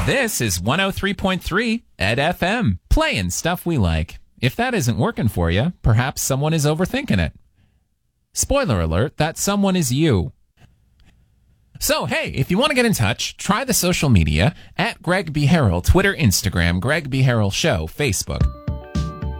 This is 103.3 Ed FM, playing stuff we like. If that isn't working for you, perhaps someone is overthinking it. Spoiler alert, that someone is you. So, hey, if you want to get in touch, try the social media at Greg B. Harrell, Twitter, Instagram, Greg B. Harrell Show, Facebook.